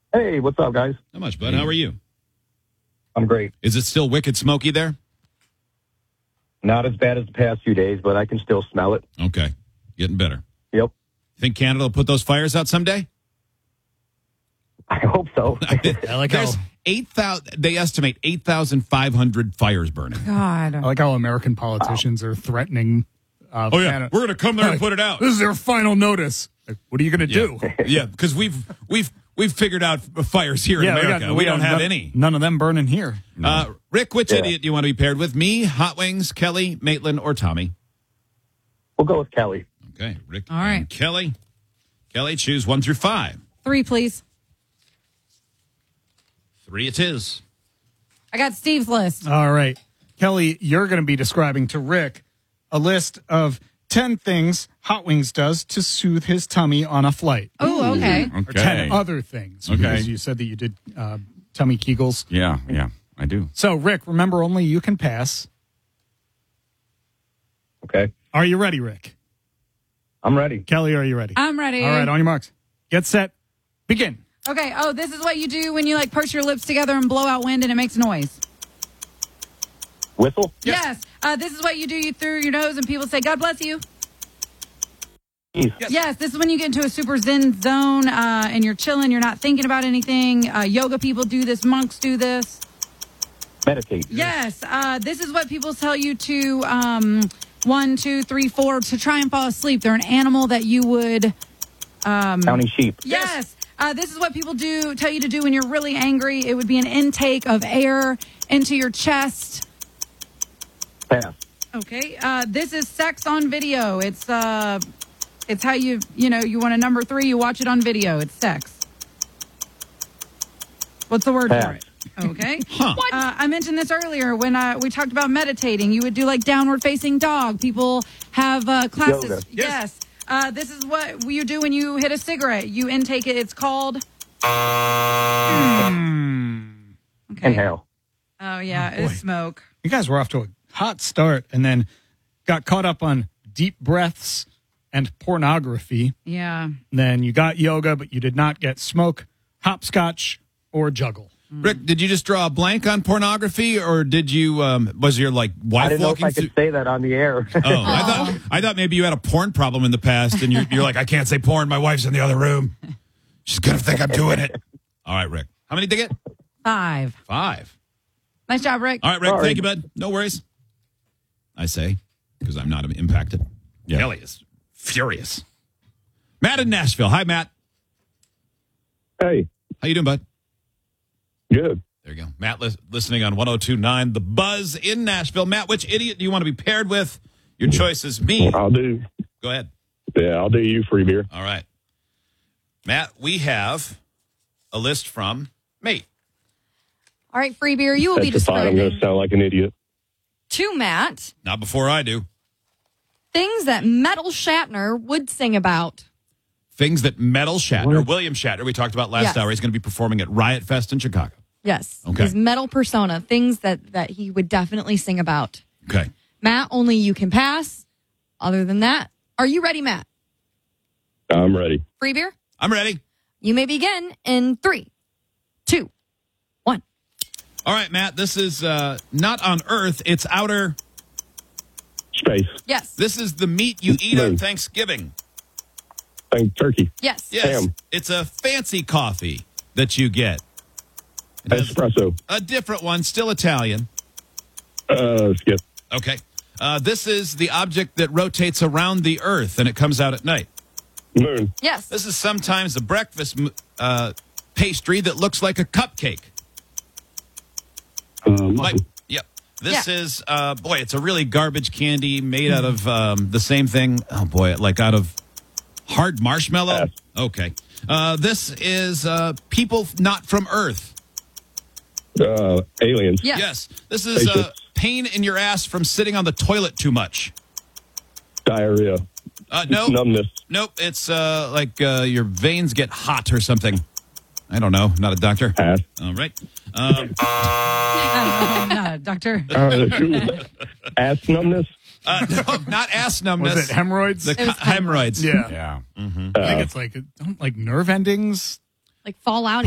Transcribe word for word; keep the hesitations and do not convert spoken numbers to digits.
Hey, what's up, guys? Not much, bud. How are you? I'm great. Is it still wicked smoky there? Not as bad as the past few days, but I can still smell it. Okay. Getting better. Yep. Think Canada will put those fires out someday? I hope so. I like how There's eight thousand. They estimate eight thousand five hundred fires burning. God. I like how American politicians are threatening. Uh, Oh yeah, Canada. we're gonna come there and Like, put it out. This is their final notice. Like, what are you going to do? Yeah, because we've we've we've figured out fires here in we America. got- We, don't have none, any. None of them burning here. Uh, Rick, which Yeah. idiot do you want to be paired with? Me, Hot Wings, Kelly, Maitland, or Tommy? We'll go with Kelly. Okay, Rick. All right. and Kelly. Kelly, choose one through five. Three, please. Three it is. I got Steve's list. All right. Kelly, you're going to be describing to Rick a list of ten things Hot Wings does to soothe his tummy on a flight. Oh, okay. Or ten other things. Okay. Because you said that you did uh, tummy kegels. Yeah, yeah, I do. So, Rick, remember only you can pass. Okay. Are you ready, Rick? I'm ready. Kelly, are you ready? I'm ready. All right, on your marks. Get set. Begin. Okay. Oh, this is what you do when you like purse your lips together and blow out wind and it makes noise. Whistle? Yes. Uh, this is what you do. You through your nose and people say, God bless you. Yes. Yes. This is when you get into a super zen zone uh, and you're chilling. You're not thinking about anything. Uh, yoga people do this. Monks do this. Meditate. Yes. Uh, this is what people tell you to um, one, two, three, four to try and fall asleep. They're an animal that you would. Counting sheep. Yes. Uh, this is what people do tell you to do when you're really angry. It would be an intake of air into your chest. Pass. Okay. Uh, this is sex on video. It's uh, it's how you you know you want a number three. You watch it on video. It's sex. What's the word for Pass. it? Okay. Huh. Uh, I mentioned this earlier when uh, we talked about meditating. You would do like downward facing dog. People have uh, classes. Yoga. Yes. yes. Uh, this is what you do when you hit a cigarette. You intake it. It's called. Hmm. Okay. Inhale. Oh yeah, Oh, it's boy. smoke. You guys were off to a hot start and then got caught up on deep breaths and pornography. Yeah. Then you got yoga, but you did not get smoke, hopscotch, or juggle. Rick, did you just draw a blank on pornography, or did you? Um, was your like wife I didn't know if walking I through? could say that on the air. Oh, I thought I thought maybe you had a porn problem in the past, and you're, you're like, I can't say porn. My wife's in the other room. She's gonna think I'm doing it. All right, Rick. How many did you get? Five. Five. Nice job, Rick. All right, Rick. Sorry. Thank you, bud. No worries. I say because I'm not impacted. Yeah. Kelly is furious. Matt in Nashville. Hi, Matt. Hey. How you doing, bud? Good. There you go. Matt lis- listening on one oh two point nine The Buzz in Nashville. Matt, which idiot do you want to be paired with? Your choice is me. I'll do. Go ahead. Yeah, I'll do you, free beer. All right. Matt, we have a list from Mate. All right, free beer, you will be That's fine. I'm going describing to sound like an idiot. to Matt Not before I do. things that Metal Shatner would sing about. Things that Metal Shatner, William Shatner, we talked about last Yes. hour, he's going to be performing at Riot Fest in Chicago. Yes. Okay. His metal persona, things that, that he would definitely sing about. Okay. Matt, only you can pass. Other than that, are you ready, Matt? I'm ready. Free beer? I'm ready. You may begin in three, two, one. All right, Matt, this is uh, not on Earth, it's outer. Space. Yes. This is the meat you eat on Moon. Thanksgiving. Thank turkey. Yes. Yes. Ham. It's a fancy coffee that you get. It has Espresso. a different one, still Italian. Uh, skip. Okay. Uh, this is the object that rotates around the Earth and it comes out at night. Moon. Yes. This is sometimes a breakfast uh, pastry that looks like a cupcake. Uh, Like, muffin. yep. This Yeah. is, uh, boy, it's a really garbage candy made out of um, the same thing. Oh, boy, like out of hard marshmallow. Pass. Okay. Uh, this is uh, people not from Earth. Uh, aliens. Yes. Yes. This is uh, Spaceships. pain in your ass from sitting on the toilet too much. Diarrhea. Uh, no. Numbness. Nope. It's uh, like uh, your veins get hot or something. I don't know. Not a doctor. Pass. All right. Um, I'm not a doctor. Uh, ass numbness. uh, no, not ass numbness. Was it hemorrhoids? The co- hemorrhoids. yeah. Yeah. I think it's like, don't like nerve endings. Like fall out